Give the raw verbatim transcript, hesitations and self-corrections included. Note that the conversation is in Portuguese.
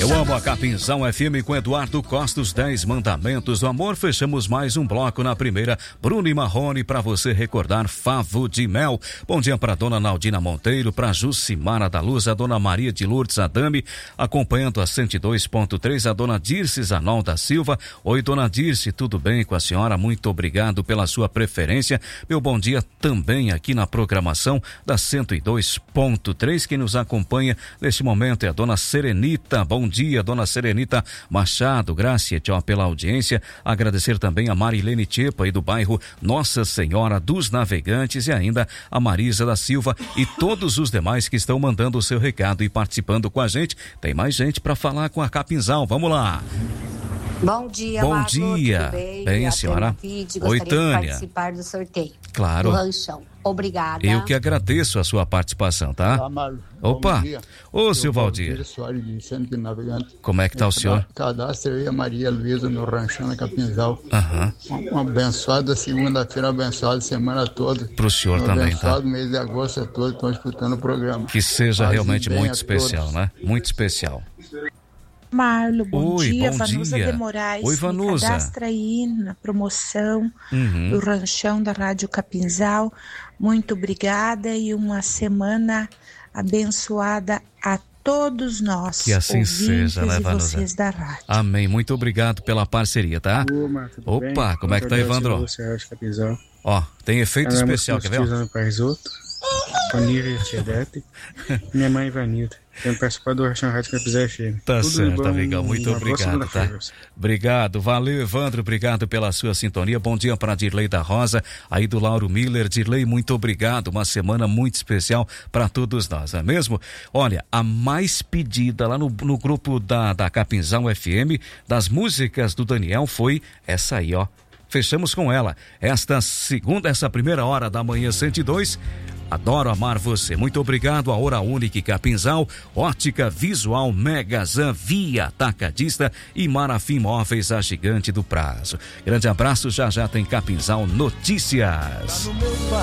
Eu amo a Capinzal F M com Eduardo Costa, os dez mandamentos do amor. Fechamos mais um bloco na primeira. Bruno e Marrone, para você recordar Favo de Mel. Bom dia para dona Naldina Monteiro, para Jucimara da Luz, a dona Maria de Lourdes Adame, acompanhando a cento e dois ponto três, a dona Dirce Zanol da Silva. Oi, dona Dirce, tudo bem com a senhora? Muito obrigado pela sua preferência. Meu bom dia também aqui na programação da cento e dois ponto três. Quem nos acompanha neste momento é a dona Serenita. Bom dia, dona Serenita Machado. Graças, tchau, pela audiência. Agradecer também a Marilene Tchepa aí do bairro Nossa Senhora dos Navegantes e ainda a Marisa da Silva e todos os demais que estão mandando o seu recado e participando com a gente. Tem mais gente para falar com a Capinzal. Vamos lá. Bom dia, Bom Marco, dia. Tudo bem? Bem, a a senhora. Vide, Oi, gostaria Tânia. de participar do sorteio. Claro. Do ranchão. Obrigada. Eu que agradeço a sua participação, tá? Olá, Mário. Opa. Ô, seu Valdir. Como é que tá o senhor? Cadastro eu e a Maria Luísa no Ranchão na Capinzal. Aham. Uma, uma abençoada segunda-feira, abençoada semana toda. Pro senhor um também, tá? Abençoado mês de agosto todo, estão escutando o programa. Que seja Fazem realmente bem muito a especial, todos. né? Muito especial. Marlo, bom Oi, dia, bom Vanusa dia. de Moraes. Oi, Vanusa. Me cadastra aí na promoção Uhum. do Ranchão da Rádio Capinzal. Muito obrigada e uma semana abençoada a todos nós, Que assim ouvintes seja, né, e Vanusa? vocês da rádio. Amém. Muito obrigado pela parceria, tá? Ô, Marco, tudo Opa, bem? como é que tá, Evandro? Você, Rádio Capinzal. Ó, tem efeito Ela é especial, quer ver? ó? Para risoto, panira e chedete. Minha mãe Vanilda. Tem participado do Ranchão Rádio Capinzal F M. Tá Tudo certo, bom, amigão. Muito uma boa obrigado, tá? segunda-feira. Obrigado, valeu, Evandro. Obrigado pela sua sintonia. Bom dia para Dirley da Rosa, aí do Lauro Miller. Dirley, muito obrigado. Uma semana muito especial para todos nós, não é mesmo? Olha, a mais pedida lá no, no grupo da, da Capinzal F M, das músicas do Daniel, foi essa aí, ó. Fechamos com ela. Esta segunda, essa primeira hora da manhã cento e dois. Adoro amar você. Muito obrigado a Hora Única Capinzal, Ótica Visual Megazan, Via Atacadista e Marafim Móveis, a gigante do prazo. Grande abraço, já já tem Capinzal Notícias.